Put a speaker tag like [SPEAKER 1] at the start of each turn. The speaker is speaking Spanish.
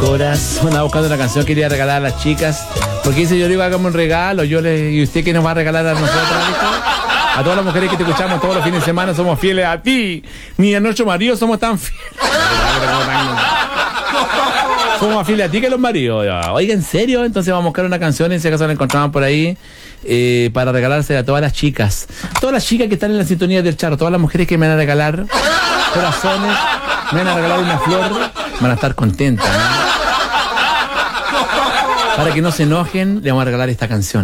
[SPEAKER 1] Horas, andaba buscando una canción que quería regalar a las chicas. Porque dice, yo le digo, hagamos un regalo. ¿Y usted qué nos va a regalar a nosotros? A todas las mujeres que te escuchamos todos los fines de semana, somos fieles a ti. Ni a nuestro marido somos tan fieles. Somos más fieles a ti que a los maridos. Oiga, ¿en serio? Entonces vamos a buscar una canción, en si acaso la encontramos por ahí, para regalarse a todas las chicas. Todas las chicas que están en la sintonía del Charro, todas las mujeres que me van a regalar corazones, me van a regalar una flor, van a estar contentas, ¿no? Para que no se enojen, le vamos a regalar esta canción.